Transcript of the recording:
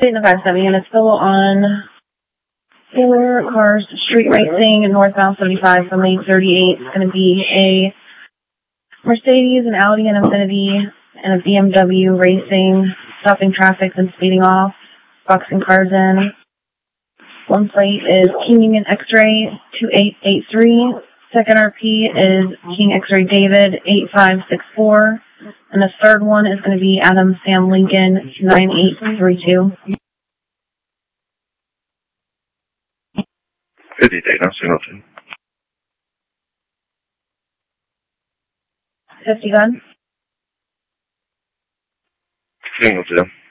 in the 570, and it's still on 4 cars street racing in northbound 75 from lane 38. It's going to be a Mercedes, an Audi, an Infiniti, and a BMW racing, stopping traffic and speeding off, boxing cars in. One plate is King Union X-Ray 2883. Second RP is King X-Ray David 8564. And the third one is going to be Adam Sam Lincoln 9832. 50 Dana, signal 2. 50 gun. Signal 2.